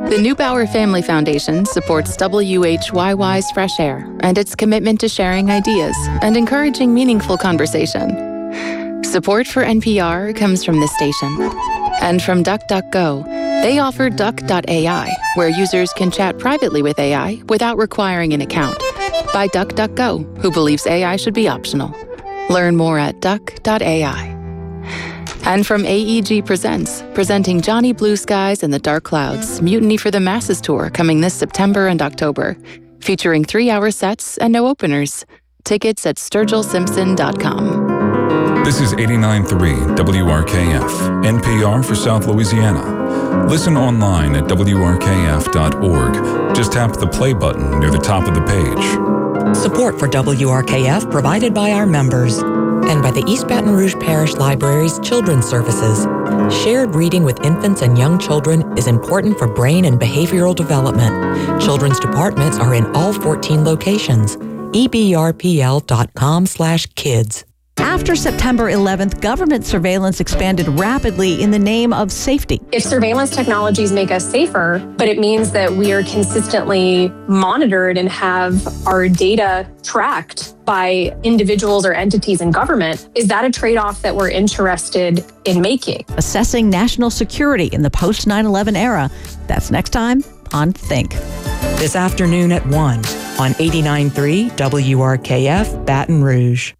The Neubauer Family Foundation supports WHYY's Fresh Air and its commitment to sharing ideas and encouraging meaningful conversation. Support for NPR comes from this station. And from DuckDuckGo, they offer Duck.ai, where users can chat privately with AI without requiring an account. By DuckDuckGo, who believes AI should be optional. Learn more at Duck.ai. And from AEG Presents, presenting Johnny Blue Skies and the Dark Clouds, Mutiny for the Masses Tour coming this September and October, featuring 3-hour sets and no openers. Tickets at SturgillSimpson.com. This is 89.3 WRKF, NPR for South Louisiana. Listen online at WRKF.org. Just tap the play button near the top of the page. Support for WRKF provided by our members and by the East Baton Rouge Parish Library's Children's Services. Shared reading with infants and young children is important for brain and behavioral development. Children's departments are in all 14 locations. ebrpl.com/kids. After September 11th, government surveillance expanded rapidly in the name of safety. If surveillance technologies make us safer, but it means that we are consistently monitored and have our data tracked by individuals or entities in government, is that a trade-off that we're interested in making? Assessing national security in the post-9/11 era. That's next time on Think. This afternoon at 1 on 89.3 WRKF Baton Rouge.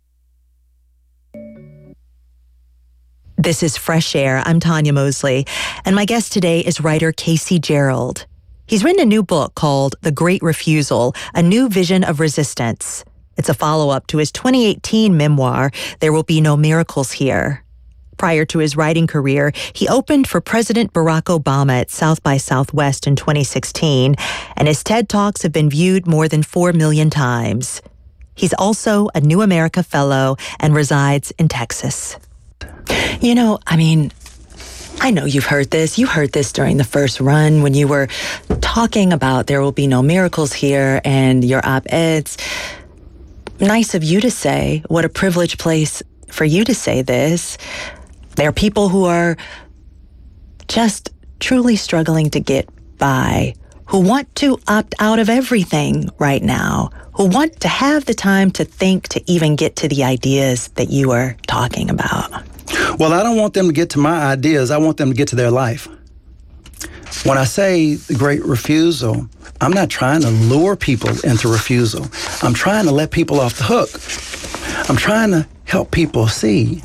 This is Fresh Air. I'm Tanya Mosley, and my guest today is writer Casey Gerald. He's written a new book called The Great Refusal, A New Vision of Resistance. It's a follow-up to his 2018 memoir, There Will Be No Miracles Here. Prior to his writing career, he opened for President Barack Obama at South by Southwest in 2016, and his TED Talks have been viewed more than 4 million times. He's also a New America Fellow and resides in Texas. You know, I know you've heard this. You heard this during the first run when you were talking about There Will Be No Miracles Here and your op-eds. Nice of you to say. What a privileged place for you to say this. There are people who are just truly struggling to get by, who want to opt out of everything right now, who want to have the time to think to even get to the ideas that you are talking about. Well, I don't want them to get to my ideas. I want them to get to their life. When I say the great refusal, I'm not trying to lure people into refusal. I'm trying to let people off the hook. I'm trying to help people see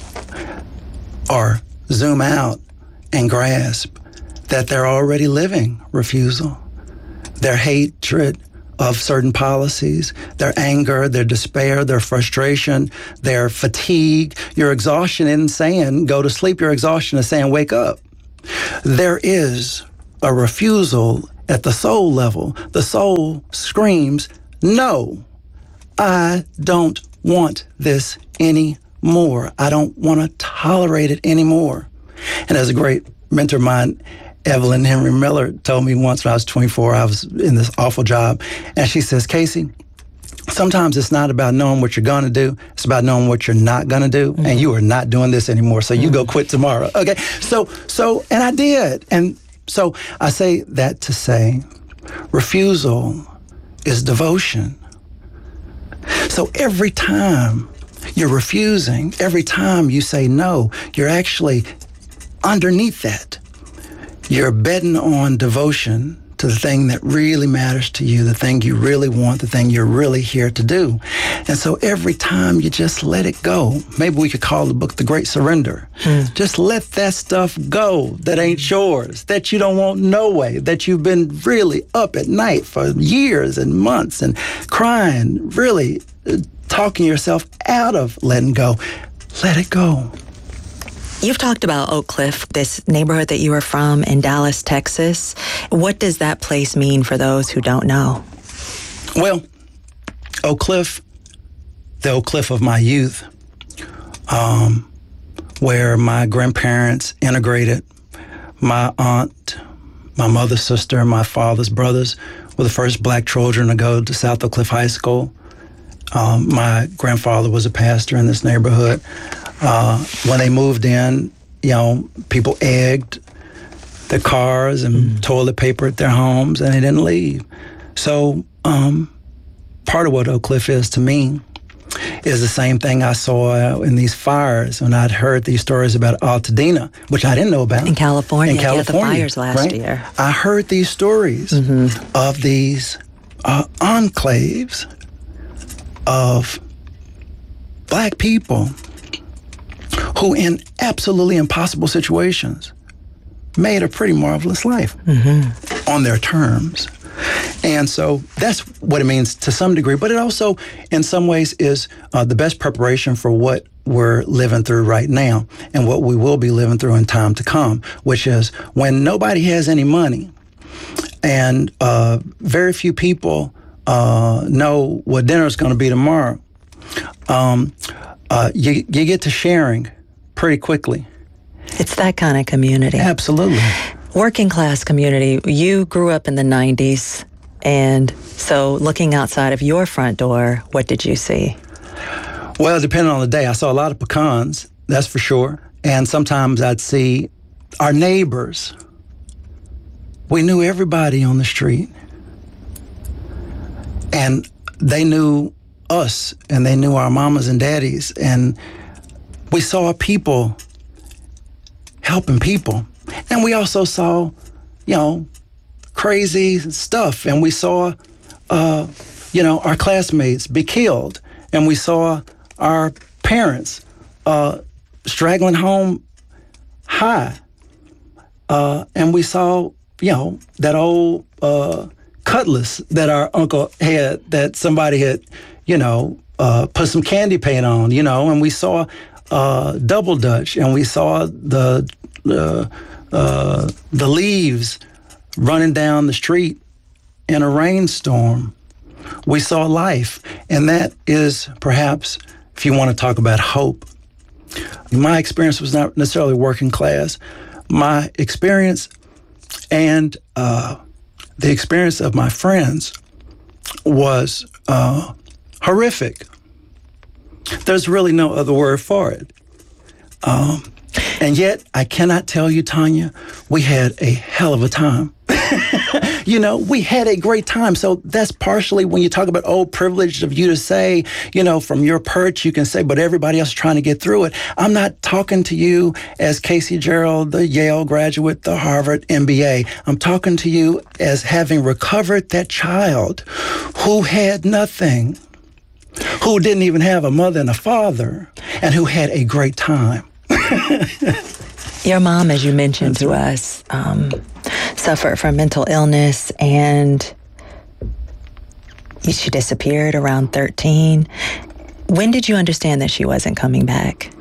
or zoom out and grasp that they're already living refusal. Their hatred of certain policies, their anger, their despair, their frustration, their fatigue. Your exhaustion isn't saying go to sleep. Your exhaustion is saying wake up. There is a refusal at the soul level. The soul screams, no, I don't want this anymore. I don't want to tolerate it anymore. And as a great mentor of mine, Evelyn Henry Miller, told me once when I was 24, I was in this awful job. And she says, Casey, sometimes it's not about knowing what you're going to do. It's about knowing what you're not going to do. Mm-hmm. And you are not doing this anymore. So you go quit tomorrow. Okay. So, and I did. And so I say that to say refusal is devotion. So every time you're refusing, every time you say no, you're actually underneath that. You're betting on devotion to the thing that really matters to you, the thing you really want, the thing you're really here to do. And so every time you just let it go, maybe we could call the book The Great Surrender. Just let that stuff go that ain't yours, that you don't want no way, that you've been really up at night for years and months and crying, really talking yourself out of letting go. Let it go. You've talked about Oak Cliff, this neighborhood that you are from in Dallas, Texas. What does that place mean for those who don't know? Well, Oak Cliff, the Oak Cliff of my youth, where my grandparents integrated. My aunt, my mother's sister, my father's brothers were the first black children to go to South Oak Cliff High School. My grandfather was a pastor in this neighborhood. When they moved in, people egged their cars and toilet paper at their homes, and they didn't leave. So part of what Oak Cliff is to me is the same thing I saw in these fires when I'd heard these stories about Altadena, which I didn't know about. In California, yeah, the fires last year. I heard these stories of these enclaves of Black people who, in absolutely impossible situations, made a pretty marvelous life on their terms. And so that's what it means to some degree, but it also, in some ways, is the best preparation for what we're living through right now and what we will be living through in time to come, which is when nobody has any money and very few people know what dinner's going to be tomorrow. You get to sharing pretty quickly. It's that kind of community. Absolutely. Working class community. You grew up in the 90s, and so looking outside of your front door, what did you see? Well, depending on the day, I saw a lot of pecans, that's for sure. And sometimes I'd see our neighbors. We knew everybody on the street. And they knew us, and they knew our mamas and daddies. And we saw people helping people. And we also saw, crazy stuff. And we saw, our classmates be killed. And we saw our parents straggling home high. And we saw, that old cutlass that our uncle had that somebody had, put some candy paint on, and we saw Double Dutch, and we saw the leaves running down the street in a rainstorm. We saw life, and that is perhaps, if you want to talk about hope. My experience was not necessarily working class. My experience and the experience of my friends was horrific. There's really no other word for it. And yet, I cannot tell you, Tanya, we had a hell of a time. We had a great time. So that's partially when you talk about, privilege of you to say, from your perch, you can say, but everybody else is trying to get through it. I'm not talking to you as Casey Gerald, the Yale graduate, the Harvard MBA. I'm talking to you as having recovered that child who had nothing, who didn't even have a mother and a father, and who had a great time. Your mom, as you mentioned to us, suffered from mental illness, and she disappeared around 13. When did you understand that she wasn't coming back?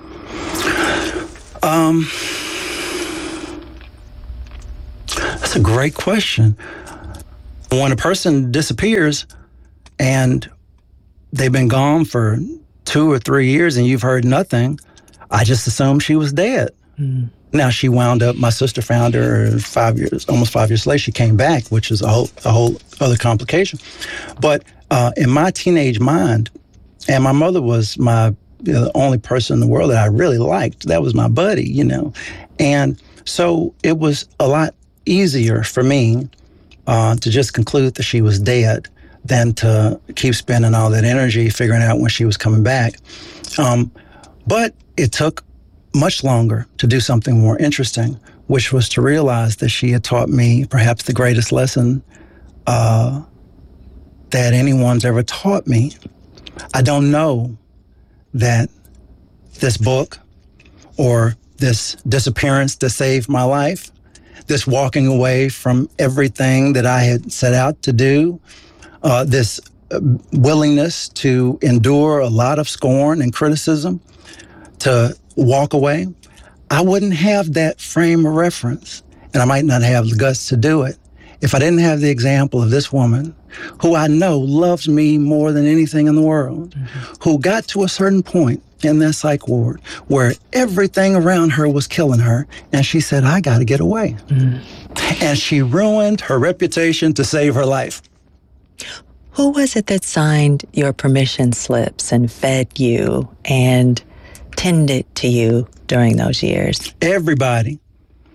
That's a great question. When a person disappears and they've been gone for 2 or 3 years and you've heard nothing, I just assumed she was dead. Now she wound up, my sister found her almost 5 years later. She came back, which is a whole other complication. But in my teenage mind, and my mother was the only person in the world that I really liked. That was my buddy, And so it was a lot easier for me to just conclude that she was dead than to keep spending all that energy figuring out when she was coming back. But it took much longer to do something more interesting, which was to realize that she had taught me perhaps the greatest lesson that anyone's ever taught me. I don't know that this book or this disappearance that saved my life, this walking away from everything that I had set out to do, this willingness to endure a lot of scorn and criticism, to walk away, I wouldn't have that frame of reference, and I might not have the guts to do it if I didn't have the example of this woman who I know loves me more than anything in the world, who got to a certain point in that psych ward where everything around her was killing her, and she said, I got to get away. And she ruined her reputation to save her life. Who was it that signed your permission slips and fed you and tended to you during those years? Everybody.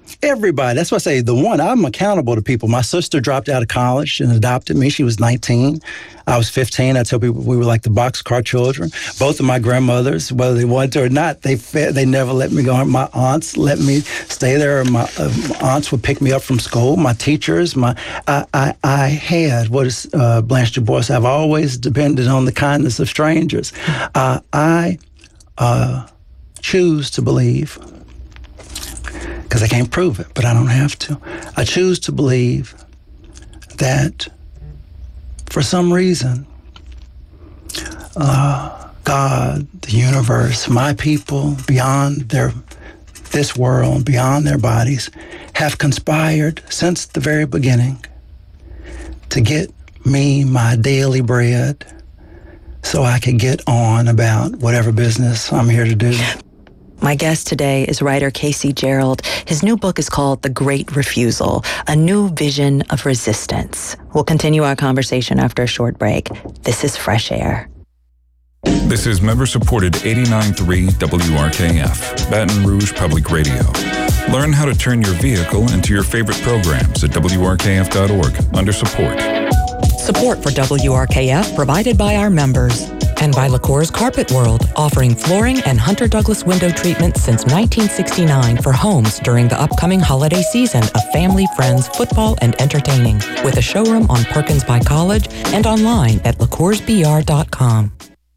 Everybody. That's why I say I'm accountable to people. My sister dropped out of college and adopted me. She was 19. I was 15. I tell people we were like the boxcar children. Both of my grandmothers, whether they wanted to or not, they never let me go. My aunts let me stay there. My aunts would pick me up from school. My teachers, I had, what is Blanche Du Bois, I've always depended on the kindness of strangers. I choose to believe, because I can't prove it, but I don't have to. I choose to believe that for some reason, God, the universe, my people beyond this world, beyond their bodies, have conspired since the very beginning to get me my daily bread so I could get on about whatever business I'm here to do. My guest today is writer Casey Gerald. His new book is called The Great Refusal, A New Vision of Resistance. We'll continue our conversation after a short break. This is Fresh Air. This is member-supported 89.3 WRKF, Baton Rouge Public Radio. Learn how to turn your vehicle into your favorite programs at WRKF.org under support. Support for WRKF provided by our members. And by LaCour's Carpet World, offering flooring and Hunter Douglas window treatment since 1969 for homes during the upcoming holiday season of family, friends, football, and entertaining, with a showroom on Perkins by College and online at LaCoursBR.com.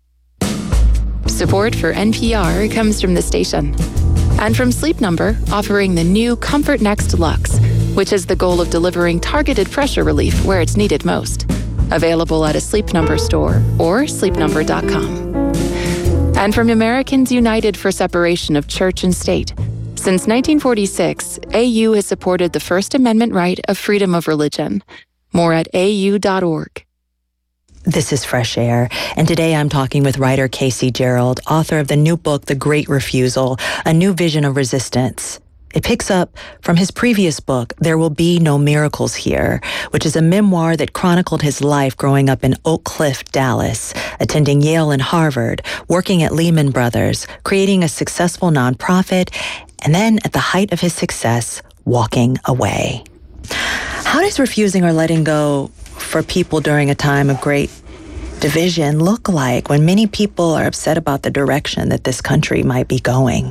Support for NPR comes from the station and from Sleep Number, offering the new Comfort Next Luxe, which has the goal of delivering targeted pressure relief where it's needed most. Available at a Sleep Number store or sleepnumber.com. And from Americans United for Separation of Church and State. Since 1946, AU has supported the First Amendment right of freedom of religion. More at au.org. This is Fresh Air, and today I'm talking with writer Casey Gerald, author of the new book, The Great Refusal, A New Vision of Resistance. It picks up from his previous book, There Will Be No Miracles Here, which is a memoir that chronicled his life growing up in Oak Cliff, Dallas, attending Yale and Harvard, working at Lehman Brothers, creating a successful nonprofit, and then at the height of his success, walking away. How does refusing or letting go for people during a time of great division look like when many people are upset about the direction that this country might be going?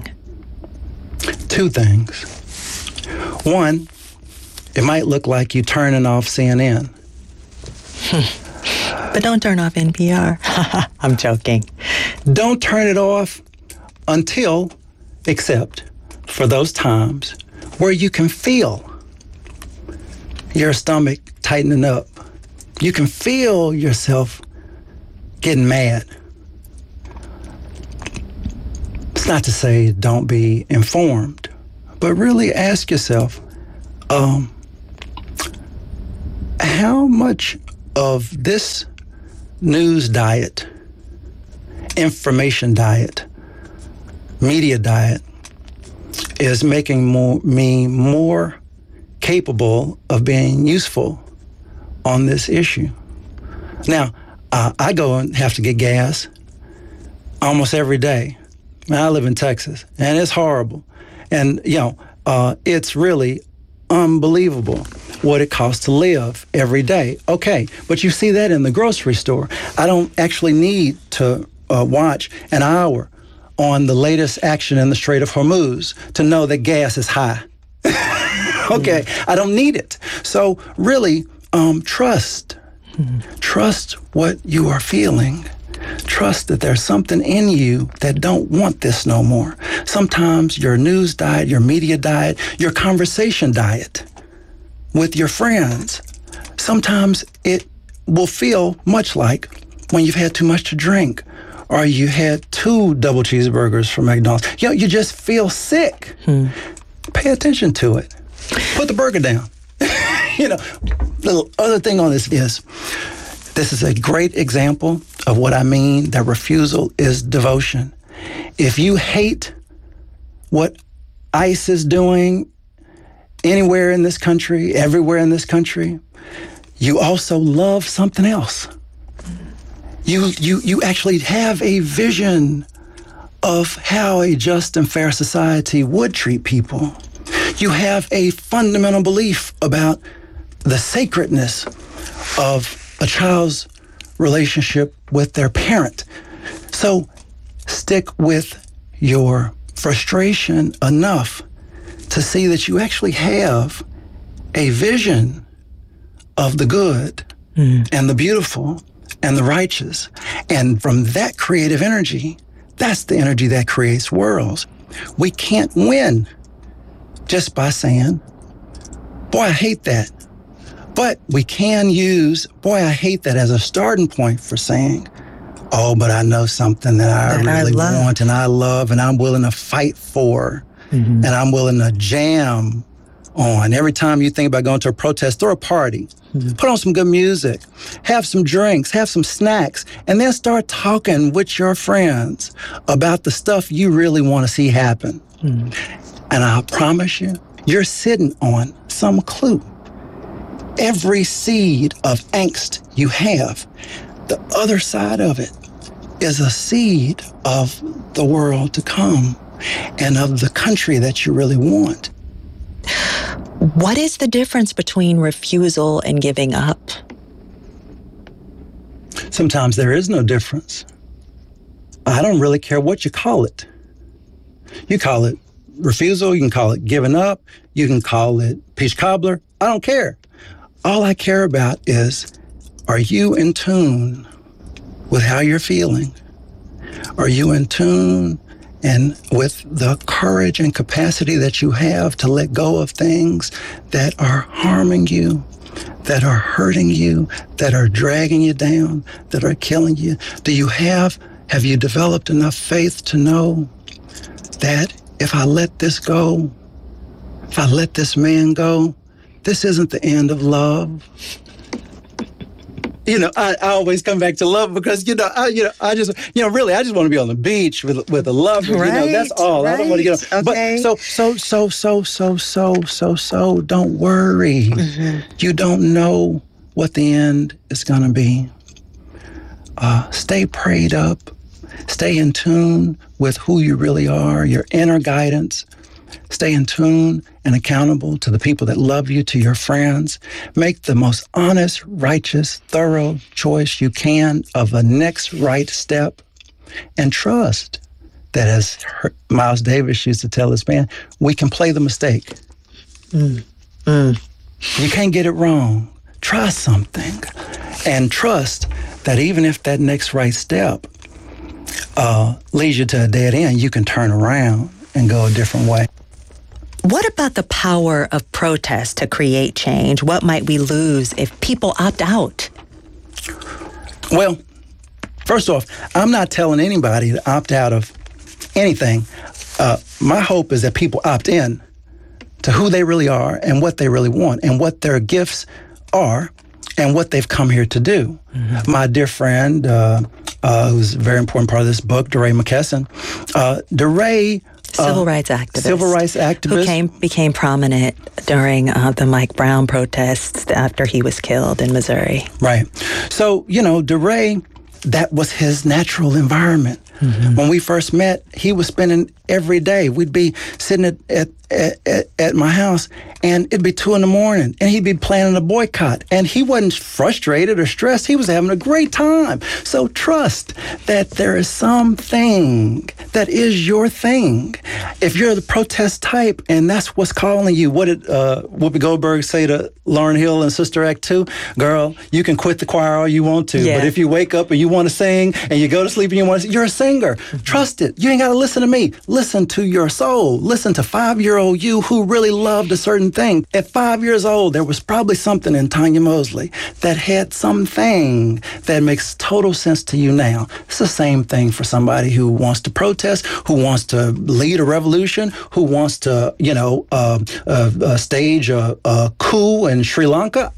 Two things. One, it might look like you turning off CNN. But don't turn off NPR. I'm joking. Don't turn it off except for those times where you can feel your stomach tightening up. You can feel yourself getting mad. It's not to say don't be informed, but really ask yourself, how much of this news diet, information diet, media diet is making me more capable of being useful on this issue? Now, I go and have to get gas almost every day. I live in Texas, and it's horrible. And, it's really unbelievable what it costs to live every day. Okay, but you see that in the grocery store. I don't actually need to watch an hour on the latest action in the Strait of Hormuz to know that gas is high. Okay, I don't need it. So really, trust. Trust what you are feeling. Trust that there's something in you that don't want this no more. Sometimes your news diet, your media diet, your conversation diet with your friends, sometimes it will feel much like when you've had too much to drink or you had 2 double cheeseburgers from McDonald's. You just feel sick. Pay attention to it. Put the burger down. The other thing on this is a great example of what I mean, that refusal is devotion. If you hate what ICE is doing anywhere in this country, everywhere in this country, you also love something else. You actually have a vision of how a just and fair society would treat people. You have a fundamental belief about the sacredness of a child's relationship with their parent. So stick with your frustration enough to see that you actually have a vision of the good and the beautiful and the righteous. And from that creative energy, that's the energy that creates worlds. We can't win just by saying, boy, I hate that. But we can use, boy, I hate that as a starting point for saying, oh, but I know something that I really want and I love and I'm willing to fight for and I'm willing to jam on. Every time you think about going to a protest or a party, put on some good music, have some drinks, have some snacks, and then start talking with your friends about the stuff you really want to see happen. And I promise you, you're sitting on some clue. Every seed of angst you have, the other side of it is a seed of the world to come and of the country that you really want. What is the difference between refusal and giving up? Sometimes there is no difference. I don't really care what you call it. You call it refusal, you can call it giving up, you can call it peach cobbler. I don't care. All I care about is, are you in tune with how you're feeling? Are you in tune and with the courage and capacity that you have to let go of things that are harming you, that are hurting you, that are dragging you down, that are killing you? Have you developed enough faith to know that if I let this go, if I let this man go, this isn't the end of love? I always come back to love because, I just want to be on the beach with a lover. Right, that's all. Right. I don't want to get on. Okay. But so don't worry. You don't know what the end is going to be. Stay prayed up. Stay in tune with who you really are, your inner guidance. Stay in tune and accountable to the people that love you, to your friends. Make the most honest, righteous, thorough choice you can of a next right step. And trust that, as Miles Davis used to tell his band, we can play the mistake. You can't get it wrong. Try something. And trust that even if that next right step leads you to a dead end, you can turn around and go a different way. What about the power of protest to create change? What might we lose if people opt out? Well, first off, I'm not telling anybody to opt out of anything. My hope is that people opt in to who they really are and what they really want and what their gifts are and what they've come here to do. My dear friend, who's a very important part of this book, DeRay McKesson, DeRay... Civil rights activist. Who became prominent during the Mike Brown protests after he was killed in Missouri. Right. So, DeRay, that was his natural environment. When we first met, he was spending every day. We'd be sitting at my house, and it'd be 2 a.m, and he'd be planning a boycott. And he wasn't frustrated or stressed. He was having a great time. So trust that there is something that is your thing. If you're the protest type, and that's what's calling you, what did Whoopi Goldberg say to Lauryn Hill in Sister Act 2? Girl, you can quit the choir all you want to, but if you wake up and you want to sing, and you go to sleep and you want to sing, you're a singer. Trust it. You ain't got to listen to me. Listen to your soul. Listen to 5-year-old you who really loved a certain thing. At 5 years old, there was probably something in Tanya Mosley that had something that makes total sense to you now. It's the same thing for somebody who wants to protest, who wants to lead a revolution, who wants to, stage a coup in Sri Lanka.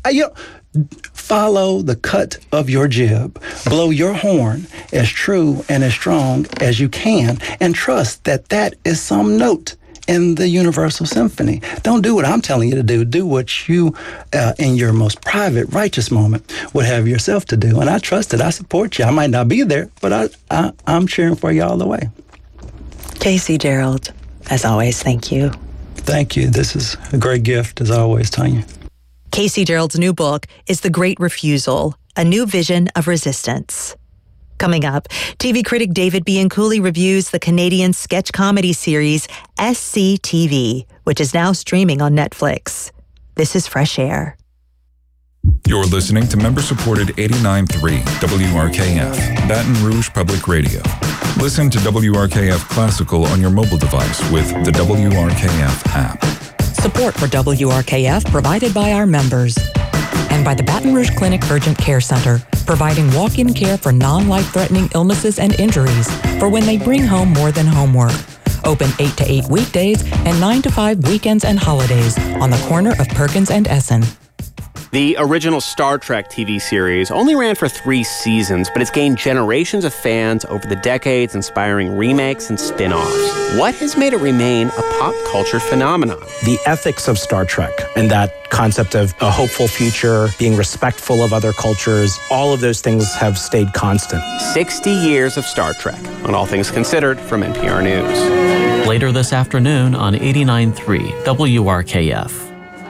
Follow the cut of your jib. Blow your horn as true and as strong as you can, and trust that that is some note in the Universal Symphony. Don't do what I'm telling you to do. Do what you, in your most private, righteous moment, would have yourself to do. And I trust it. I support you. I might not be there, but I'm cheering for you all the way. K.C. Gerald, as always, thank you. Thank you. This is a great gift, as always, Tanya. Casey Gerald's new book is The Great Refusal, A New Vision of Resistance. Coming up, TV critic David Bianculli reviews the Canadian sketch comedy series SCTV, which is now streaming on Netflix. This is Fresh Air. You're listening to member-supported 89.3 WRKF, Baton Rouge Public Radio. Listen to WRKF Classical on your mobile device with the WRKF app. Support for WRKF provided by our members and by the Baton Rouge Clinic Urgent Care Center, providing walk-in care for non-life-threatening illnesses and injuries for when they bring home more than homework. Open 8 to 8 weekdays and 9 to 5 weekends and holidays on the corner of Perkins and Essen. The original Star Trek TV series only ran for 3 seasons, but it's gained generations of fans over the decades, inspiring remakes and spin-offs. What has made it remain a pop culture phenomenon? The ethics of Star Trek and that concept of a hopeful future, being respectful of other cultures, all of those things have stayed constant. 60 years of Star Trek, on All Things Considered from NPR News. Later this afternoon on 89.3 WRKF.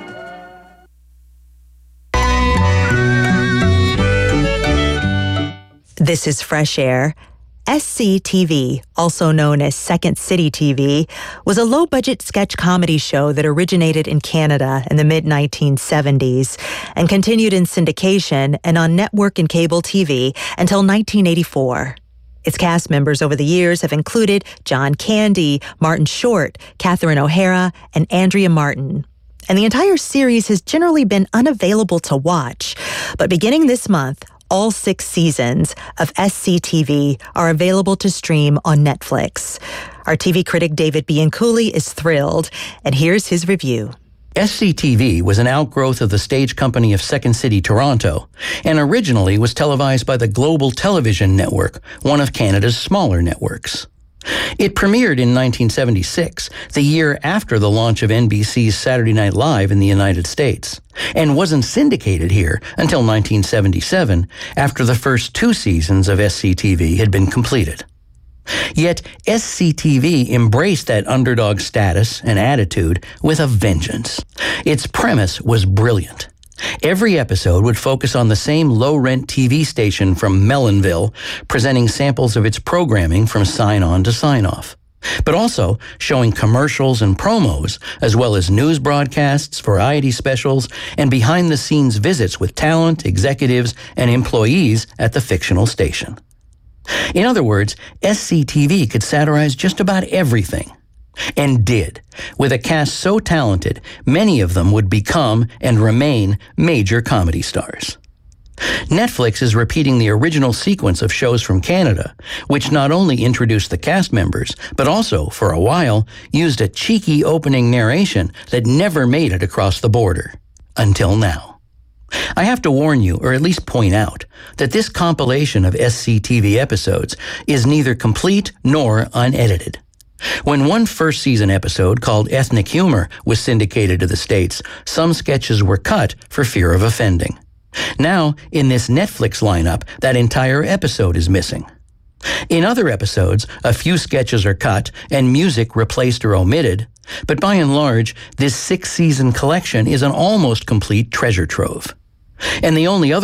This is Fresh Air. SCTV, also known as Second City TV, was a low-budget sketch comedy show that originated in Canada in the mid-1970s and continued in syndication and on network and cable TV until 1984. Its cast members over the years have included John Candy, Martin Short, Catherine O'Hara, and Andrea Martin. And the entire series has generally been unavailable to watch. But beginning this month, all 6 seasons of SCTV are available to stream on Netflix. Our TV critic David Bianculli is thrilled, and here's his review. SCTV was an outgrowth of the stage company of Second City Toronto, and originally was televised by the Global Television Network, one of Canada's smaller networks. It premiered in 1976, the year after the launch of NBC's Saturday Night Live in the United States, and wasn't syndicated here until 1977, after the first 2 seasons of SCTV had been completed. Yet, SCTV embraced that underdog status and attitude with a vengeance. Its premise was brilliant. Every episode would focus on the same low-rent TV station from Mellonville, presenting samples of its programming from sign-on to sign-off, but also showing commercials and promos, as well as news broadcasts, variety specials, and behind-the-scenes visits with talent, executives, and employees at the fictional station. In other words, SCTV could satirize just about everything. And did. With a cast so talented, many of them would become and remain major comedy stars. Netflix is repeating the original sequence of shows from Canada, which not only introduced the cast members, but also, for a while, used a cheeky opening narration that never made it across the border. Until now. I have to warn you, or at least point out, that this compilation of SCTV episodes is neither complete nor unedited. When one first season episode called Ethnic Humor was syndicated to the States, some sketches were cut for fear of offending. Now, in this Netflix lineup, that entire episode is missing. In other episodes, a few sketches are cut and music replaced or omitted, but by and large, this 6-season collection is an almost complete treasure trove. And the only other